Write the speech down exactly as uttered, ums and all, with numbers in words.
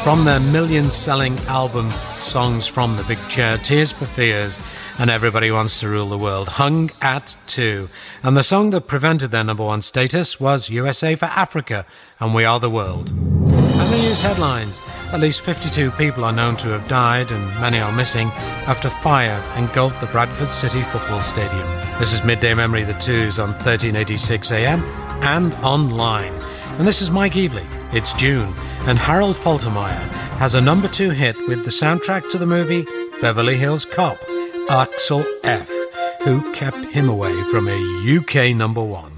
From their million-selling album Songs from the Big Chair, Tears for Fears and Everybody Wants to Rule the World hung at two. And the song that prevented their number one status was U S A for Africa and We Are the World. And the news headlines. At least fifty-two people are known to have died and many are missing after fire engulfed the Bradford City Football Stadium. This is Midday Memory, the twos on thirteen eighty-six A M and online. And this is Mike Evely. It's June, and Harold Faltermeyer has a number two hit with the soundtrack to the movie Beverly Hills Cop, Axel F., who kept him away from a U K number one.